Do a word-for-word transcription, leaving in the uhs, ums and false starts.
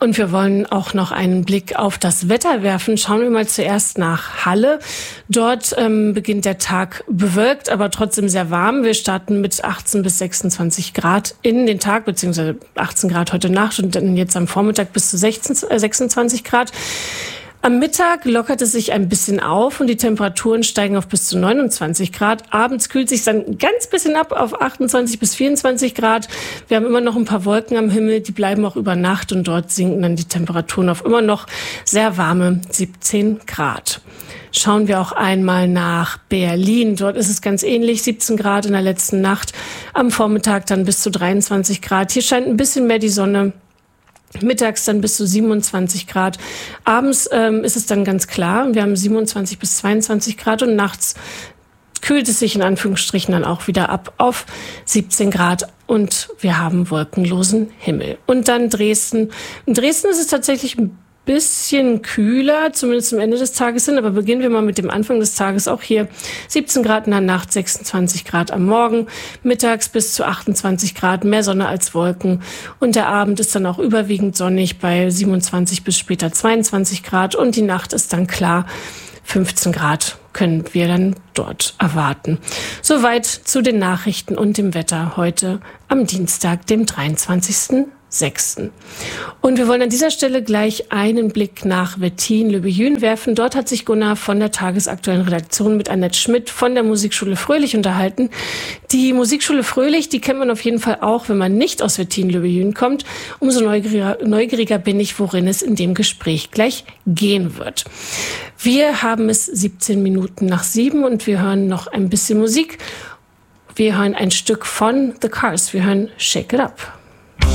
Und wir wollen auch noch einen Blick auf das Wetter werfen. Schauen wir mal zuerst nach Halle. Dort ähm, beginnt der Tag bewölkt, aber trotzdem sehr warm. Wir starten mit achtzehn bis sechsundzwanzig Grad in den Tag, beziehungsweise achtzehn Grad heute Nacht und dann jetzt am Vormittag bis zu sechzehn, äh, sechsundzwanzig Grad. Am Mittag lockert es sich ein bisschen auf und die Temperaturen steigen auf bis zu neunundzwanzig Grad. Abends kühlt sich dann ein ganz bisschen ab auf achtundzwanzig bis vierundzwanzig Grad. Wir haben immer noch ein paar Wolken am Himmel, die bleiben auch über Nacht und dort sinken dann die Temperaturen auf immer noch sehr warme siebzehn Grad. Schauen wir auch einmal nach Berlin. Dort ist es ganz ähnlich, siebzehn Grad in der letzten Nacht. Am Vormittag dann bis zu dreiundzwanzig Grad. Hier scheint ein bisschen mehr die Sonne. Mittags dann bis zu siebenundzwanzig Grad. Abends ähm, ist es dann ganz klar. Wir haben siebenundzwanzig bis zweiundzwanzig Grad und nachts kühlt es sich in Anführungsstrichen dann auch wieder ab auf siebzehn Grad und wir haben wolkenlosen Himmel. Und dann Dresden. In Dresden ist es tatsächlich ein bisschen kühler, zumindest zum Ende des Tages hin, aber beginnen wir mal mit dem Anfang des Tages. Auch hier siebzehn Grad in der Nacht, sechsundzwanzig Grad am Morgen, mittags bis zu achtundzwanzig Grad, mehr Sonne als Wolken und der Abend ist dann auch überwiegend sonnig bei siebenundzwanzig bis später zweiundzwanzig Grad und die Nacht ist dann klar, fünfzehn Grad können wir dann dort erwarten. Soweit zu den Nachrichten und dem Wetter heute am Dienstag, dem dreiundzwanzigsten sechsten Und wir wollen an dieser Stelle gleich einen Blick nach Wettin-Le werfen. Dort hat sich Gunnar von der tagesaktuellen Redaktion mit Annette Schmidt von der Musikschule Fröhlich unterhalten. Die Musikschule Fröhlich, die kennt man auf jeden Fall auch, wenn man nicht aus Wettin-Le kommt. Umso neugieriger, neugieriger bin ich, worin es in dem Gespräch gleich gehen wird. Wir haben es siebzehn Minuten nach sieben und wir hören noch ein bisschen Musik. Wir hören ein Stück von The Cars. Wir hören Shake It Up.